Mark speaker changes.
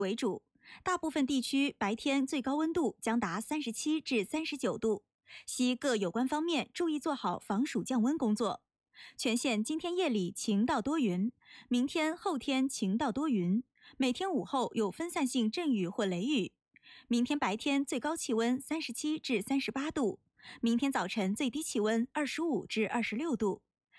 Speaker 1: 为主，大部分地区白天最高温度将达37至39度，希各有关方面注意做好防暑降温工作。全县今天夜里晴到多云，明天、后天晴到多云，每天午后有分散性阵雨或雷雨。明天白天最高气温37至38度，明天早晨最低气温25至26度。